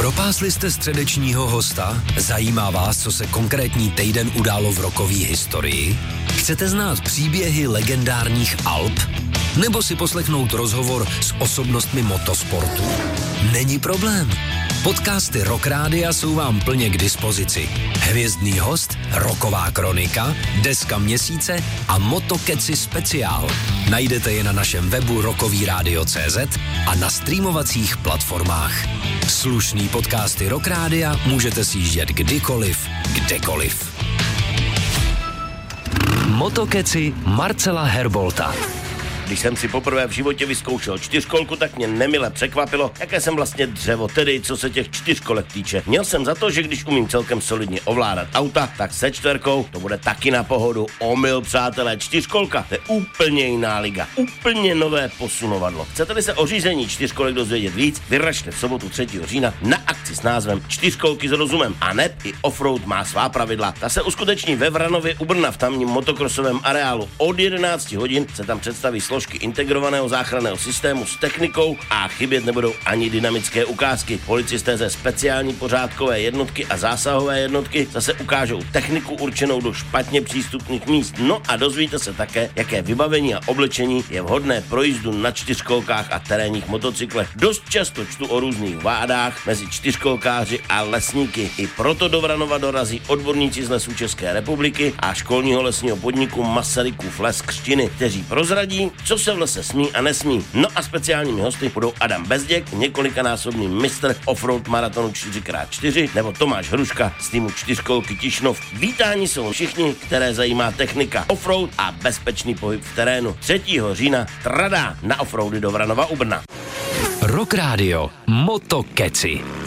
Propásli jste středečního hosta? Zajímá vás, co se konkrétní týden událo v rockové historii? Chcete znát příběhy legendárních Alp? Nebo si poslechnout rozhovor s osobnostmi motosportu? Není problém. Podcasty Rock Rádia jsou vám plně k dispozici. Hvězdný host, rocková kronika, deska měsíce a Motokeci speciál. Najdete je na našem webu rockovyradio.cz a na streamovacích platformách. Slušný podcasty Rock Rádia můžete sjíždět kdykoliv, kdekoliv. Motokeci Marcela Herbolta. Když jsem si poprvé v životě vyzkoušel čtyřkolku, tak mě nemile překvapilo, jaké jsem vlastně dřevo, tedy co se těch čtyřkolek týče. Měl jsem za to, že když umím celkem solidně ovládat auta, tak se čtverkou to bude taky na pohodu. Omyl, přátelé, čtyřkolka, to je úplně jiná liga, úplně nové posunovadlo. Chcete-li se o řízení čtyřkolek dozvědět víc, vyražte v sobotu 3. října na akci s názvem Čtyřkolky s rozumem. A neb i offroad má svá pravidla. Ta se uskuteční ve Vranově u Brna v tamním motokrosovém areálu. Od 11 hodin se tam představí složky integrovaného záchranného systému s technikou a chybět nebudou ani dynamické ukázky. Policisté ze speciální pořádkové jednotky a zásahové jednotky zase ukážou techniku určenou do špatně přístupných míst. No a dozvíte se také, jaké vybavení a oblečení je vhodné pro jízdu na čtyřkolkách a terénních motocyklech. Dost často čtu o různých vádách mezi čtyřkolkáři a lesníky. I proto do Vranova dorazí odborníci z Lesů České republiky a školního lesního podniku Masarykův les Křtiny, kteří prozradí, co se v lese smí a nesmí. No a speciálními hosty budou Adam Bezděk, několikanásobný mistr offroad maratonu 4x4, nebo Tomáš Hruška z týmu čtyřkolky Tišnov. Vítáni jsou všichni, které zajímá technika, offroad a bezpečný pohyb v terénu. 3. října tradá na offroady do Vranova u Brna. Rock Radio Motokeci.